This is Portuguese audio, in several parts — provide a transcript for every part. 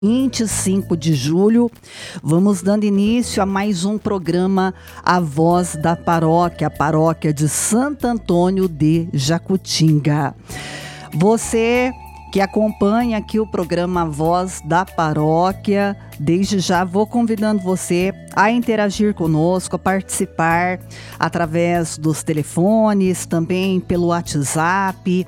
25 de julho, vamos dando início a mais um programa A Voz da Paróquia, a paróquia de Santo Antônio de Jacutinga. Você que acompanha aqui o programa Voz da Paróquia, desde já vou convidando você a interagir conosco, a participar através dos telefones, também pelo WhatsApp,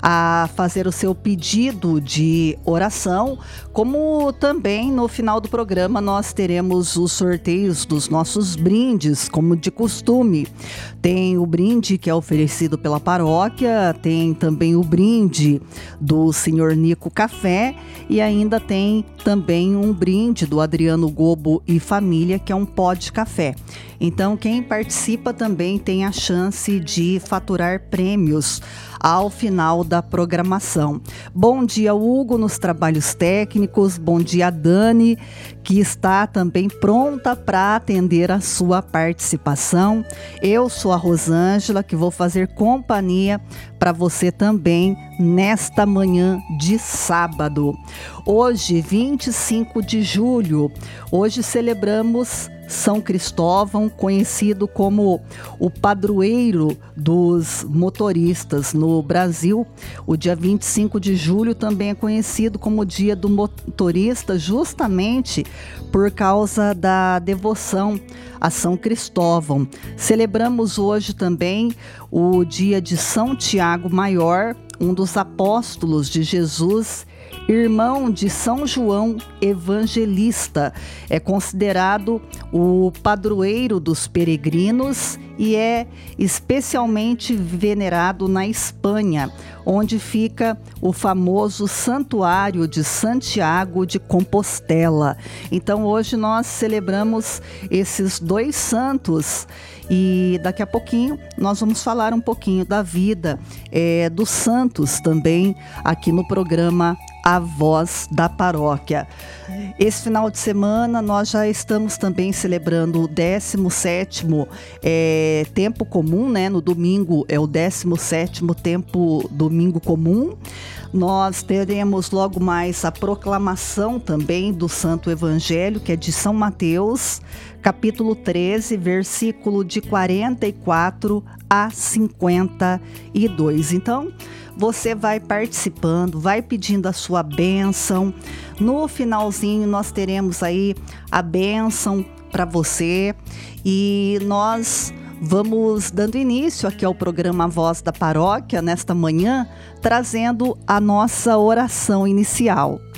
a fazer o seu pedido de oração, como também no final do programa nós teremos os sorteios dos nossos brindes, como de costume. Tem o brinde que é oferecido pela paróquia, tem também o brinde do Senhor Nico Café e ainda tem também um brinde do Adriano Gobo e família, que é um pó de café. Então, quem participa também tem a chance de faturar prêmios ao final da programação. Bom dia, Hugo, nos trabalhos técnicos. Bom dia, Dani, que está também pronta para atender a sua participação. Eu sou a Rosângela, que vou fazer companhia para você também nesta manhã de sábado. Hoje, 25 de julho, hoje celebramos São Cristóvão, conhecido como o padroeiro dos motoristas no Brasil. O dia 25 de julho também é conhecido como o Dia do Motorista, justamente por causa da devoção a São Cristóvão. Celebramos hoje também o dia de São Tiago Maior, um dos apóstolos de Jesus, irmão de São João Evangelista. É considerado o padroeiro dos peregrinos e é especialmente venerado na Espanha, onde fica o famoso Santuário de Santiago de Compostela. Então hoje nós celebramos esses dois santos e daqui a pouquinho nós vamos falar um pouquinho da vida dos santos também aqui no programa A Voz da Paróquia. Esse final de semana nós já estamos também celebrando o 17º tempo comum, né? No domingo é o 17º tempo domingo comum. Nós teremos logo mais a proclamação também do Santo Evangelho, que é de São Mateus, capítulo 13, versículo de 44 a 52. Então, você vai participando, vai pedindo a sua bênção. No finalzinho nós teremos aí a bênção para você e nós vamos dando início aqui ao programa Voz da Paróquia nesta manhã, trazendo a nossa oração inicial.